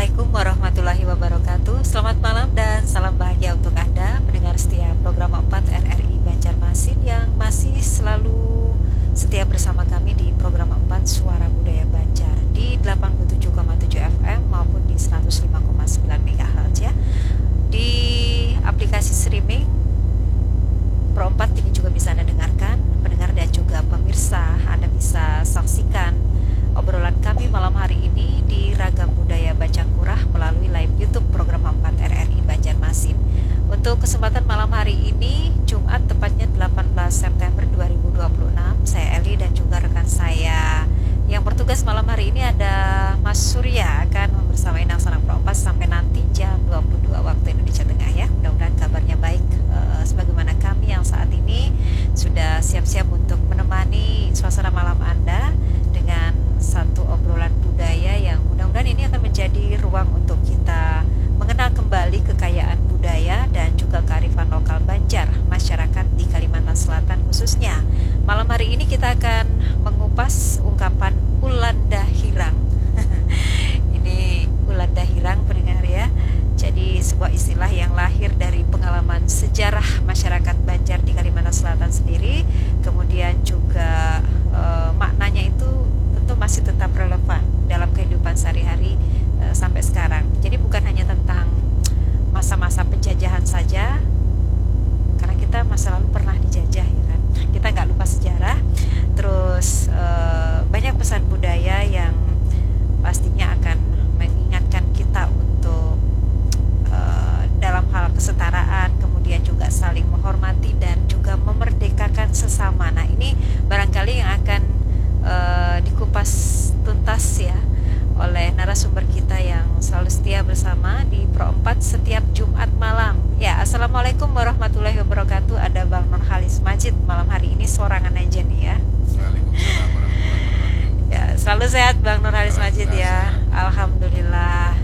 Assalamualaikum warahmatullahi wabarakatuh. Selamat malam dan salam bahagia untuk Anda pendengar setia program 4 RRI Banjarmasin yang masih selalu setia bersama kami di program 4 Suara Budaya Banjar di 87,7 FM maupun di 105,9 MHz ya. Di aplikasi streaming Pro 4 ini juga bisa Anda dengarkan, pendengar dan juga pemirsa. Anda bisa saksikan obrolan kami malam hari ini di Ragam Budaya Bacangkurah melalui live YouTube program 4 RRI Banjarmasin. Untuk kesempatan malam hari ini, Jumat tepatnya 18 September 2026, saya Eli dan juga rekan saya yang bertugas malam hari ini ada Mas Surya akan bersama Inang Sanang Pro 4 sampai nanti jam 22 waktu Indonesia Tengah ya. Mudah-mudahan kabarnya baik, sebagaimana kami yang saat ini sudah siap-siap untuk menemani suasana malam Anda dengan satu obrolan budaya yang mudah-mudahan ini akan menjadi ruang untuk kita mengenal kembali kekayaan budaya dan juga kearifan lokal Banjar, masyarakat di Kalimantan Selatan khususnya. Malam hari ini kita akan mengupas ungkapan Ulanda Hirang. Ini Ulanda Hirang pendengar ya. Jadi sebuah istilah yang lahir dari pengalaman sejarah masyarakat Banjar di Kalimantan Selatan sendiri. Kemudian juga maknanya itu tentu masih tetap relevan dalam kehidupan sehari-hari sampai sekarang. Jadi bukan hanya tentang masa-masa penjajahan saja, karena kita masa lalu pernah dijajah ya kan. Kita nggak lupa sejarah. Terus banyak pesan budaya yang pastinya akan mengingatkan kita untuk dalam hal kesetaraan, kemudian juga saling menghormati dan juga memerdekakan sesama. Nah ini barangkali yang akan dikupas tuntas ya oleh narasumber kita yang selalu setia bersama di Pro 4 setiap Jumat malam. Ya, Assalamualaikum warahmatullahi wabarakatuh. Ada Bang Nurhalis Majid malam hari ini sorangan aja nih ya. Waalaikumsalam warahmatullahi wabarakatuh. Ya, selalu sehat Bang Nurhalis Majid ya. Alhamdulillah,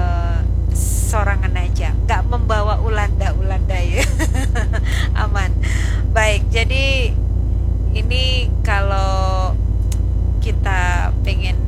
sorangan aja, nggak membawa ulanda ya. Aman. Baik, jadi ini kalau kita pengen